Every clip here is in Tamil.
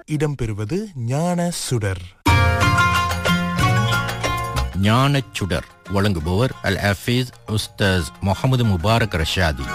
இடம்பெறுவது ஞான சுடர். ஞானச் சுடர் வழங்குபவர் அல் ஹஃபீஸ் உஸ்தாஸ் முஹம்மது முபாரக் ரஷாதி.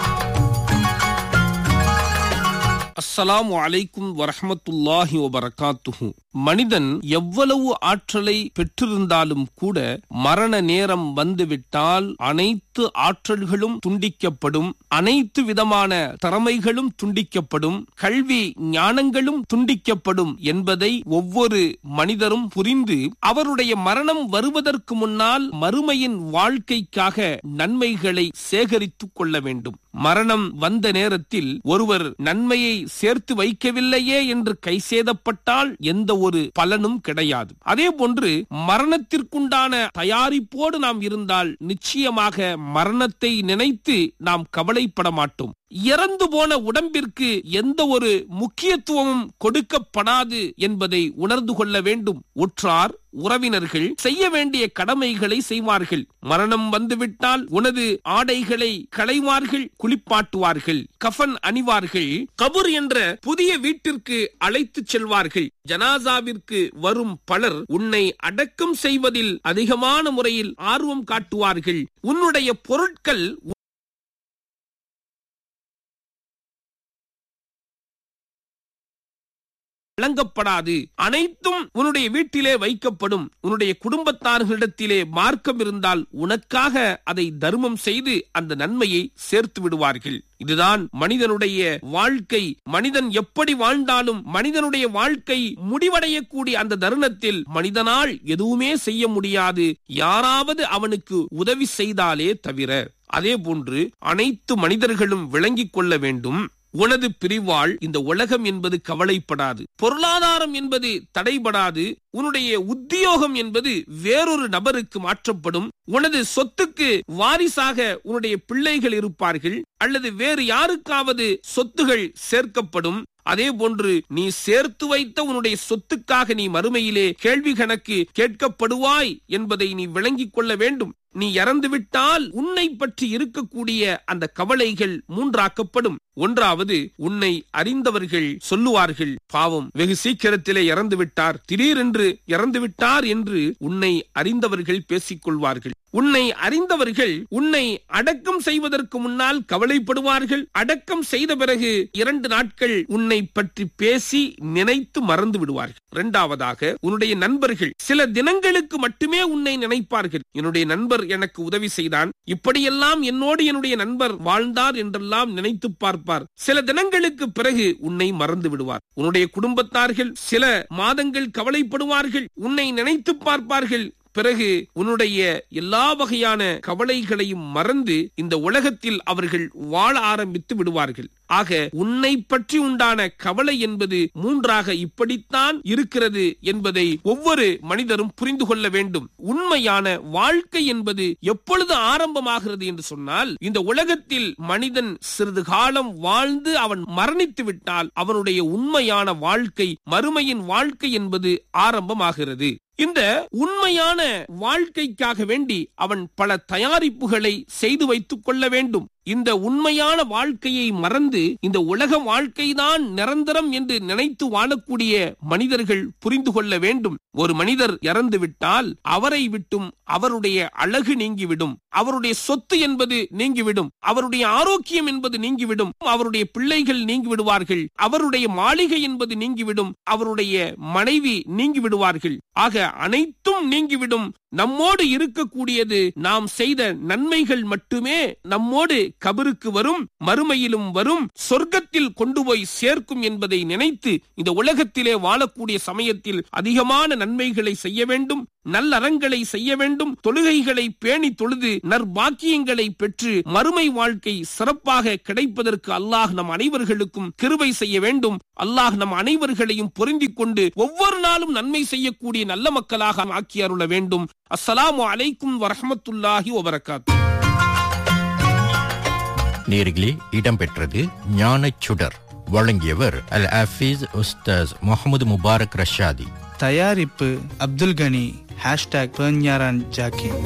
அஸ்ஸலாமு அலைக்கும் வரஹ்மத்துல்லாஹி வபரகாத்துஹு. மனிதன் எவ்வளவு ஆற்றலை பெற்றிருந்தாலும் கூட மரண நேரம் வந்துவிட்டால் அனைத்து ஆற்றல்களும் துண்டிக்கப்படும், அனைத்து விதமான திறமைகளும் துண்டிக்கப்படும், கல்வி ஞானங்களும் துண்டிக்கப்படும் என்பதை ஒவ்வொரு மனிதரும் புரிந்து அவருடைய மரணம் வருவதற்கு முன்னால் மறுமையின் வாழ்க்கைக்காக நன்மைகளை சேகரித்துக் கொள்ள வேண்டும். மரணம் வந்த நேரத்தில் ஒருவர் நன்மையை சேர்த்து வைக்கவில்லையே என்று கைசேதப்பட்டால் எந்த ஒரு பலனும் கிடையாது. அதே போன்று மரணத்திற்குண்டான தயாரிப்போடு நாம் இருந்தால் நிச்சயமாக மரணத்தை நினைத்து நாம் கவலைப்பட மாட்டோம். இறந்து போன உடம்பிற்கு எந்த ஒரு முக்கியத்துவமும் கொடுக்கப்படாது என்பதை உணர்ந்து கொள்ள வேண்டும். உற்றார் உறவினர்கள் செய்ய வேண்டிய கடமைகளை செய்வார்கள். மரணம் வந்துவிட்டால் உனது ஆடைகளை களைவார்கள், குளிப்பாட்டுவார்கள், கஃன் அணிவார்கள், கபர் என்ற புதிய வீட்டிற்கு அழைத்து செல்வார்கள். ஜனாசாவிற்கு வரும் பலர் உன்னை அடக்கம் செய்வதில் அதிகமான முறையில் ஆர்வம் காட்டுவார்கள். உன்னுடைய பொருட்கள் வழங்கப்படாது, அனைத்தும் உன்னுடைய வீட்டிலே வைக்கப்படும். உன்னுடைய குடும்பத்தார்களிடத்திலே மார்க்கம் இருந்தால் உனக்காக அதை தர்மம் செய்து அந்த நன்மையை சேர்த்து விடுவார்கள். இதுதான் மனிதனுடைய வாழ்க்கை. மனிதன் எப்படி வாழ்ந்தாலும் மனிதனுடைய வாழ்க்கை முடிவடையக்கூடிய அந்த தருணத்தில் மனிதனால் எதுவுமே செய்ய முடியாது, யாராவது அவனுக்கு உதவி செய்தாலே தவிர. அதே போன்று அனைத்து மனிதர்களும் விளங்கிக் கொள்ள வேண்டும். உனது பிரிவால் இந்த உலகம் என்பது கவலைப்படாது, பொருளாதாரம் என்பது தடைபடாது, உன்னுடைய உத்தியோகம் என்பது வேறொரு நபருக்கு மாற்றப்படும், உனது சொத்துக்கு வாரிசாக உன்னுடைய பிள்ளைகள் இருப்பார்கள் அல்லது வேறு யாருக்காவது சொத்துகள் சேர்க்கப்படும். அதே போன்று நீ சேர்த்து வைத்த உன்னுடைய சொத்துக்காக நீ மறுமையிலே கேள்வி கணக்கு கேட்கப்படுவாய் என்பதை நீ விளங்கிக் கொள்ள வேண்டும். நீ இறந்துவிட்டால் உன்னை பற்றி இருக்கக்கூடிய அந்த கவலைகள் மூன்றாக்கப்படும். ஒன்றாவது, உன்னை அறிந்தவர்கள் சொல்லுவார்கள், பாவம் வெகு சீக்கிரத்திலே இறந்து விட்டார், திடீரென்று இறந்து விட்டார் என்று உன்னை அறிந்தவர்கள் பேசிக் கொள்வார்கள். உன்னை அறிந்தவர்கள் உன்னை அடக்கம் செய்வதற்கு முன்னால் கவலைப்படுவார்கள். அடக்கம் செய்த பிறகு 2 நாட்கள் உன்னை பற்றி பேசி நினைத்து மறந்து விடுவார்கள். இரண்டாவதாக, உன்னுடைய நண்பர்கள் சில தினங்களுக்கு மட்டுமே உன்னை நினைப்பார்கள். என்னுடைய நண்பர் எனக்கு உதவி செய்தான், இப்படியெல்லாம் என்னோடு என்னுடைய நண்பர் வாழ்ந்தார் என்றெல்லாம் நினைத்து பார்ப்பார். சில தினங்களுக்கு பிறகு உன்னை மறந்து விடுவார். உன்னுடைய குடும்பத்தார்கள் சில மாதங்கள் கவலைப்படுவார்கள், உன்னை நினைத்து பார்ப்பார்கள். பிறகு உன்னுடைய எல்லா வகையான கவலைகளையும் மறந்து இந்த உலகத்தில் அவர்கள் வாழ ஆரம்பித்து விடுவார்கள். ஆக உன்னை பற்றி உண்டான கவலை என்பது மூன்றாக இப்படித்தான் இருக்கிறது என்பதை ஒவ்வொரு மனிதரும் புரிந்து கொள்ள வேண்டும். உண்மையான வாழ்க்கை என்பது எப்பொழுது ஆரம்பமாகிறது என்று சொன்னால், இந்த உலகத்தில் மனிதன் சிறிது காலம் வாழ்ந்து அவன் மரணித்து விட்டால் அவனுடைய உண்மையான வாழ்க்கை, மறுமையின் வாழ்க்கை என்பது ஆரம்பமாகிறது. இந்த உண்மையான வாழ்க்கைக்காக வேண்டி அவன் பல தயாரிப்புகளை செய்து வைத்துக் கொள்ள வேண்டும். இந்த உண்மையான வாழ்க்கையை மறந்து இந்த உலக வாழ்க்கைதான் நிரந்தரம் என்று நினைத்து வாழக்கூடிய மனிதர்கள் புரிந்து கொள்ள வேண்டும். ஒரு மனிதர் இறந்து விட்டால் அவரை விட்டும் அவருடைய அழகு நீங்கிவிடும், அவருடைய சொத்து என்பது நீங்கிவிடும், அவருடைய ஆரோக்கியம் என்பது நீங்கிவிடும், அவருடைய பிள்ளைகள் நீங்கிவிடுவார்கள், அவருடைய மாளிகை என்பது நீங்கிவிடும், அவருடைய மனைவி நீங்கிவிடுவார்கள். ஆக அனைத்தும் நீங்கிவிடும். நம்மோடு இருக்கக்கூடியது நாம் செய்த நன்மைகள் மட்டுமே நம்மோடு கபருக்கு வரும், மறுமையிலும் வரும், சொர்க்கத்தில் கொண்டு போய் சேர்க்கும் என்பதை நினைத்து இந்த உலகத்திலே வாழக்கூடிய சமயத்தில் அதிகமான நன்மைகளை செய்ய வேண்டும், நல்லறங்களை செய்ய வேண்டும், தொழுகைகளை பேணி தொழுது நற்பாக்கியங்களை பெற்று மறுமை வாழ்க்கை சிறப்பாக கிடைப்பதற்கு அல்லாஹ் நம் அனைவர்களுக்கும் கிருபை செய்ய வேண்டும். அல்லாஹ் நம் அனைவர்களையும் பொருந்திக் கொண்டு ஒவ்வொரு நாளும் நன்மை செய்யக்கூடிய நல்ல மக்களாக ஆக்கி அருள வேண்டும். அஸ்ஸலாமு அலைக்கும் வரஹ்மத்துல்லாஹி வபரகாத்துஹு. நேர்களே, இடம்பெற்றது ஞானச் சுடர். வழங்கியவர் அல் ஹஃபீஸ் உஸ்தாஸ் முஹம்மது முபாரக் ரஷாதி. தயாரிப்பு அப்துல் கனி. #பெர்ஞாரான் ஜாக்கிர்.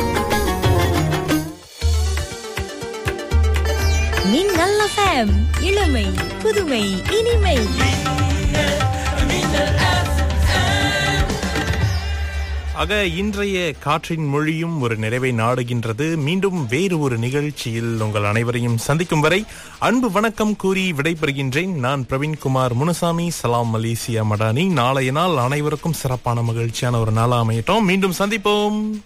மின்னல் FM, இளமை புதுமை இனிமை. ஆக இன்றைய காற்றின் மொழியும் ஒரு நிறைவை நாடுகின்றது. மீண்டும் வேறு ஒரு நிகழ்ச்சியில் உங்கள் அனைவரையும் சந்திக்கும் வரை அன்பு வணக்கம் கூறி விடைபெறுகின்றேன். நான் பிரவீன்குமார் முனுசாமி. சலாம் மலேசியா மடானி. நாளைய நாள் அனைவருக்கும் சிறப்பான மகிழ்ச்சியான ஒரு நாளா அமையட்டும். மீண்டும் சந்திப்போம்.